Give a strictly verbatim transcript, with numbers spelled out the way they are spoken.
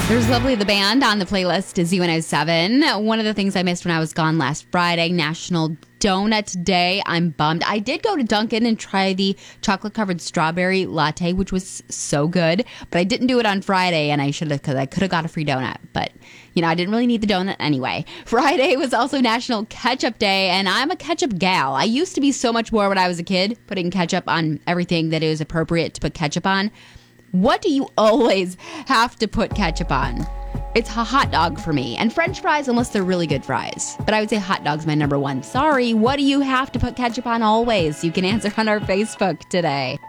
There's Lovely the Band on the playlist is Z one oh seven. One of the things I missed when I was gone last Friday, National Donut Day. I'm bummed. I did go to Dunkin' and try the chocolate-covered strawberry latte, which was so good, but I didn't do it on Friday, and I should have, because I could have got a free donut, but, you know, I didn't really need the donut anyway. Friday was also National Ketchup Day, and I'm a ketchup gal. I used to be so much more when I was a kid, putting ketchup on everything that it was appropriate to put ketchup on. What do you always have to put ketchup on? It's a hot dog for me, and French fries unless they're really good fries. But I would say hot dog's my number one. Sorry, what do you have to put ketchup on always? You can answer on our Facebook today.